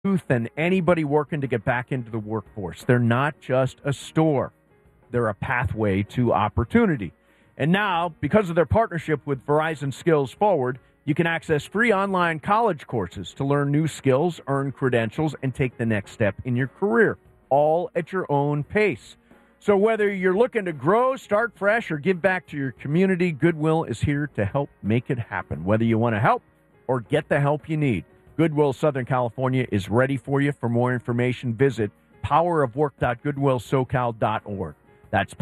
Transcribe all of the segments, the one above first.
youth and anybody working to get back into the workforce. They're not just a store. They're a pathway to opportunity. And now, because of their partnership with Verizon Skills Forward, you can access free online college courses to learn new skills, earn credentials, and take the next step in your career, all at your own pace. So whether you're looking to grow, start fresh, or give back to your community, Goodwill is here to help make it happen. Whether you want to help or get the help you need, Goodwill Southern California is ready for you. For more information, visit powerofwork.goodwillsocal.org. That's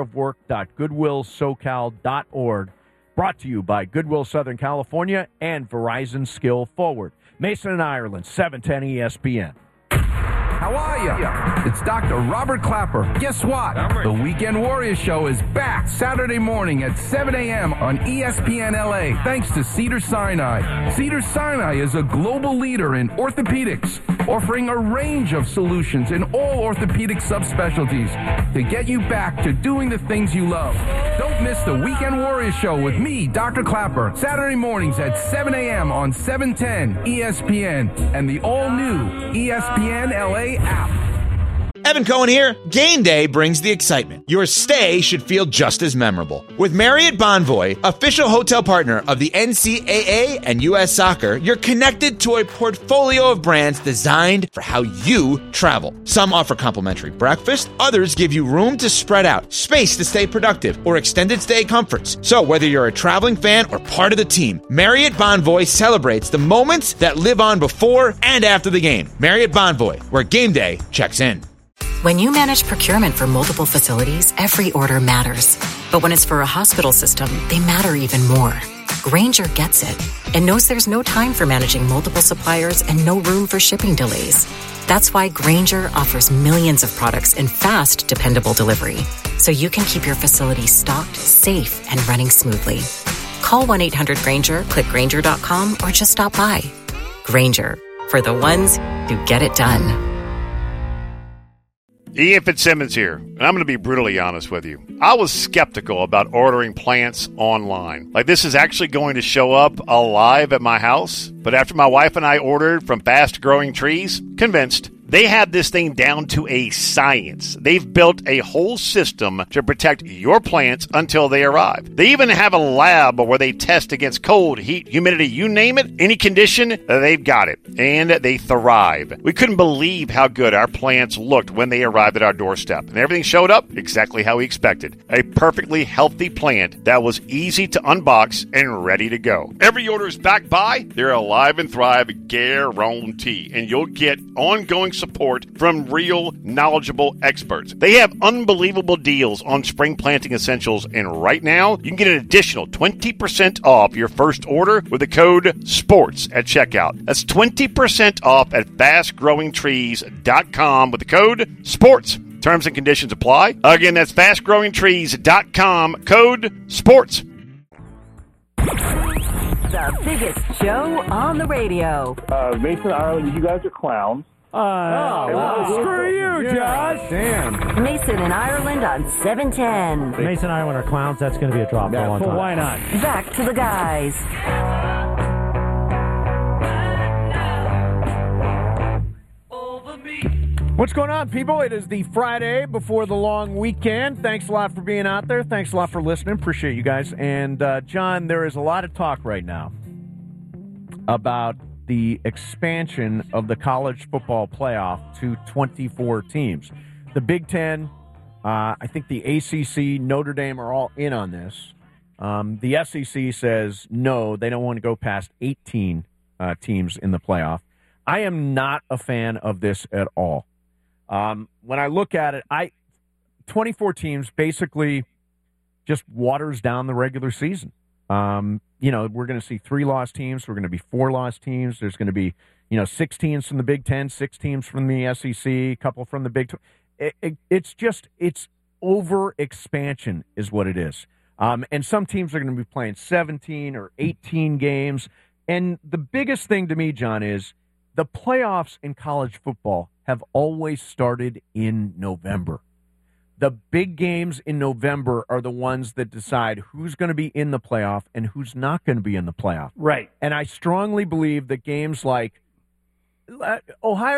powerofwork.goodwillsocal.org. Brought to you by Goodwill Southern California and Verizon Skill Forward. Mason and Ireland, 710 ESPN. How are you? It's Dr. Robert Clapper. Guess what? The Weekend Warriors Show is back Saturday morning at 7 a.m. on ESPN LA, thanks to Cedars-Sinai. Cedars-Sinai is a global leader in orthopedics, offering a range of solutions in all orthopedic subspecialties to get you back to doing the things you love. Don't miss the Weekend Warriors Show with me, Dr. Clapper, Saturday mornings at 7 a.m. on 710 ESPN and the all-new ESPN LA app. Evan Cohen here. Game day brings the excitement. Your stay should feel just as memorable. With Marriott Bonvoy, official hotel partner of the NCAA and U.S. Soccer, you're connected to a portfolio of brands designed for how you travel. Some offer complimentary breakfast, others give you room to spread out, space to stay productive, or extended stay comforts. So whether you're a traveling fan or part of the team, Marriott Bonvoy celebrates the moments that live on before and after the game. Marriott Bonvoy, where game day checks in. When you manage procurement for multiple facilities, every order matters. But when it's for a hospital system, they matter even more. Grainger gets it and knows there's no time for managing multiple suppliers and no room for shipping delays. That's why Grainger offers millions of products in fast, dependable delivery, so you can keep your facility stocked, safe, and running smoothly. Call 1-800-GRAINGER, click Grainger.com, or just stop by. Grainger, for the ones who get it done. Ian Fitzsimmons here, and I'm going to be brutally honest with you. I was skeptical about ordering plants online. Like, this is actually going to show up alive at my house. But after my wife and I ordered from Fast Growing Trees, convinced. They have this thing down to a science. They've built a whole system to protect your plants until they arrive. They even have a lab where they test against cold, heat, humidity, you name it, any condition, they've got it. And they thrive. We couldn't believe how good our plants looked when they arrived at our doorstep. And everything showed up exactly how we expected. A perfectly healthy plant that was easy to unbox and ready to go. Every order is backed by their Alive and Thrive guarantee. And you'll get ongoing support from real, knowledgeable experts. They have unbelievable deals on spring planting essentials, and right now, you can get an additional 20% off your first order with the code SPORTS at checkout. That's 20% off at fastgrowingtrees.com with the code SPORTS. Terms and conditions apply. Again, that's fastgrowingtrees.com, code SPORTS. The biggest show on the radio. Mason, Ireland, you guys are clowns. Screw you, Josh. Damn. Mason and Ireland on 710. Mason and Ireland are clowns. That's going to be a drop for a long time. Why not? Back to the guys. What's going on, people? It is the Friday before the long weekend. Thanks a lot for being out there. Thanks a lot for listening. Appreciate you guys. And, John, there is a lot of talk right now about the expansion of the college football playoff to 24 teams. The Big Ten, I think the ACC, Notre Dame are all in on this. The SEC says no, they don't want to go past 18 teams in the playoff. I am not a fan of this at all. When I look at it, 24 teams basically just waters down the regular season. We're going to see 3 lost teams. We're going to be 4 lost teams. There's going to be, 6 teams from the Big Ten, 6 teams from the SEC, a couple from the Big 12. It's over expansion is what it is. And some teams are going to be playing 17 or 18 games. And the biggest thing to me, John, is the playoffs in college football have always started in November. The big games in November are the ones that decide who's going to be in the playoff and who's not going to be in the playoff. Right. And I strongly believe that games like Ohio